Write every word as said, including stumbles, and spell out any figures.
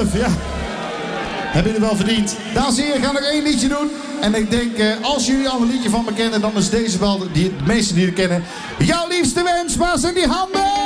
Love, ja. Heb je het wel verdiend. Dames en heren, gaan nog één liedje doen. En ik denk, uh, als jullie al een liedje van me kennen, dan is deze wel de, die, de meeste die het kennen. Jouw liefste wens, waar zijn die handen?